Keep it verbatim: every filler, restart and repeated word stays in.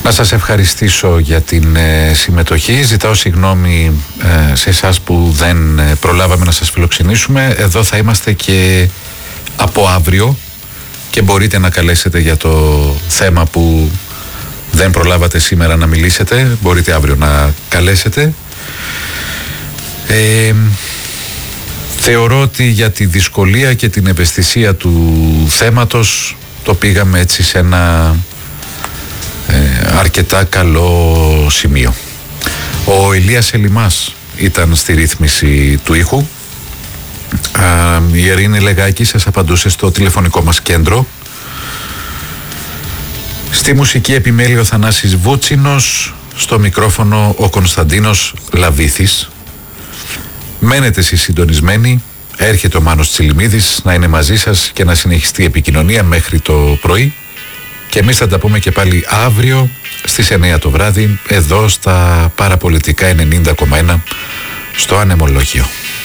Να σας ευχαριστήσω για την ε, συμμετοχή. Ζητάω συγγνώμη ε, σε εσάς που δεν ε, προλάβαμε να σας φιλοξενήσουμε. Εδώ θα είμαστε και από αύριο και μπορείτε να καλέσετε για το θέμα που δεν προλάβατε σήμερα να μιλήσετε. Μπορείτε αύριο να καλέσετε. Ε, θεωρώ ότι για τη δυσκολία και την ευαισθησία του θέματος το πήγαμε έτσι σε ένα ε, αρκετά καλό σημείο. Ο Ηλίας Ελιμάς ήταν στη ρύθμιση του ήχου. Α, η Ειρήνη Λεγάκη σας απαντούσε στο τηλεφωνικό μας κέντρο. Στη μουσική επιμέλεια ο Θανάσης Βούτσινος, στο μικρόφωνο ο Κωνσταντίνος Λαβήθης. Μένετε εσείς συντονισμένοι, έρχεται ο Μάνος Τσιλιμίδης να είναι μαζί σας και να συνεχιστεί η επικοινωνία μέχρι το πρωί και εμείς θα τα πούμε και πάλι αύριο στις εννιά το βράδυ εδώ στα Παραπολιτικά ενενήντα κόμμα ένα στο Ανεμολόγιο.